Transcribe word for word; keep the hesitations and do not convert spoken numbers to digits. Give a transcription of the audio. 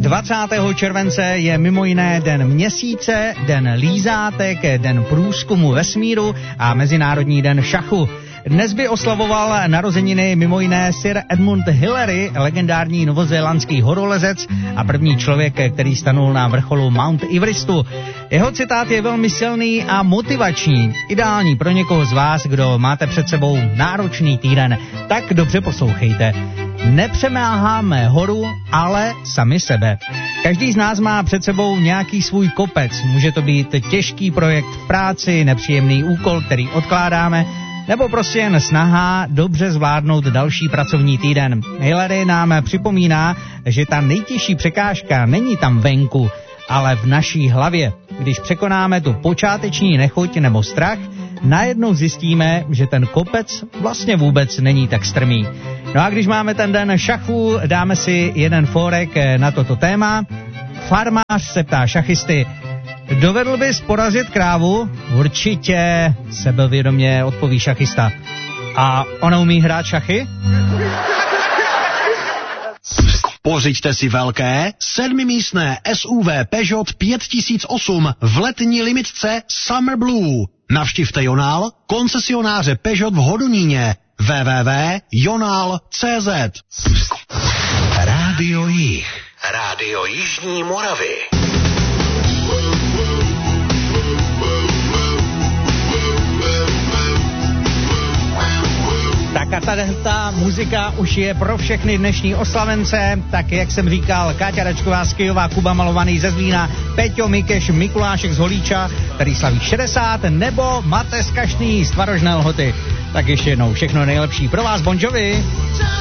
dvacátého července je mimo jiné den měsíce, den lízátek, den průzkumu vesmíru a Mezinárodní den šachu. Dnes by oslavoval narozeniny mimo jiné Sir Edmund Hillary, legendární novozélandský horolezec a první člověk, který stanul na vrcholu Mount Everestu. Jeho citát je velmi silný a motivační, ideální pro někoho z vás, kdo máte před sebou náročný týden. Tak dobře poslouchejte. Nepřemáháme horu, ale sami sebe. Každý z nás má před sebou nějaký svůj kopec. Může to být těžký projekt v práci, nepříjemný úkol, který odkládáme, nebo prostě jen snaha dobře zvládnout další pracovní týden. Hillary nám připomíná, že ta nejtěžší překážka není tam venku, ale v naší hlavě. Když překonáme tu počáteční nechuť nebo strach, najednou zjistíme, že ten kopec vlastně vůbec není tak strmý. No a když máme ten den šachu, dáme si jeden fórek na toto téma. Farmář se ptá šachisty: dovedl bys porazit krávu? Určitě, sebevědomě odpoví šachista. A ona umí hrát šachy? Pořiďte si velké sedmimístné S U V Peugeot pět tisíc osm v letní limitce Summer Blue. Navštivte Jonál, koncesionáře Peugeot v Hodoníně. w w w tečka jonál tečka c z. Rádio Jih. Rádio Jižní Moravy. Tak a tady ta muzika už je pro všechny dnešní oslavence, tak jak jsem říkal, Káťa Račková z Kyjova, Kuba Malovaný ze Zlína, Peťo Mikeš, Mikulášek z Holíča, který slaví šedesát, nebo Mate z Kaštný z Tvarožné Lhoty. Tak ještě jednou všechno nejlepší pro vás, Bon Jovi.